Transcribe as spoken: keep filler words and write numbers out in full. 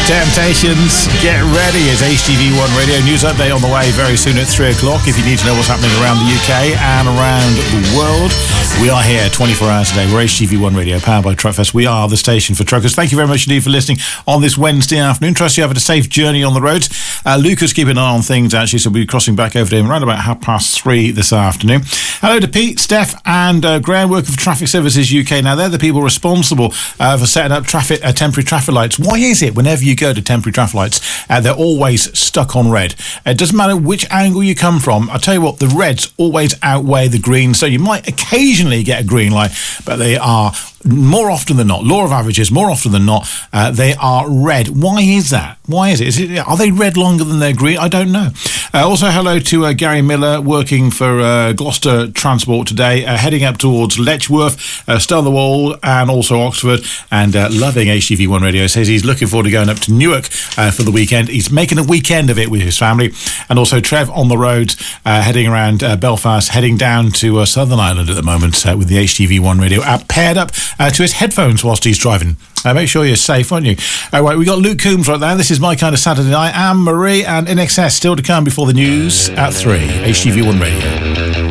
Temptations, get ready. It's H T V one Radio News Update on the way very soon at three o'clock. If you need to know what's happening around the U K and around the world, we are here twenty-four hours a day. We're H T V one Radio, powered by Truckfest. We are the station for truckers. Thank you very much indeed for listening on this Wednesday afternoon. Trust you having a safe journey on the roads. Uh, Lucas keeping an eye on things, actually, so we'll be crossing back over to him around about half past three this afternoon. Hello to Pete, Steph and uh, Graham, working for Traffic Services U K. Now, they're the people responsible uh, for setting up traffic uh, temporary traffic lights. Why is it whenever you go to temporary traffic lights, uh, they're always stuck on red? It doesn't matter which angle you come from. I'll tell you what, the reds always outweigh the green, so you might occasionally get a green light, but they are, more often than not, law of averages, more often than not, uh, they are red. Why is that? Why is it? Is it? Are they red longer than they're green? I don't know. Uh, also, hello to uh, Gary Miller, working for uh, Gloucester Transport today, uh, heading up towards Letchworth, uh, Stotherwell, and also Oxford, and uh, loving H T V one Radio. Says he's looking forward to going up to Newark uh, for the weekend. He's making a weekend of it with his family. And also Trev on the road, uh, heading around uh, Belfast, heading down to uh, Southern Ireland at the moment uh, with the H T V one Radio app paired up uh, to his headphones whilst he's driving. Uh, make sure you're safe, won't you? All right, we got Luke Coombs right now. This is My Kind of Saturday Night. Anne Marie and In Excess still to come before the news at three. H T V one Radio.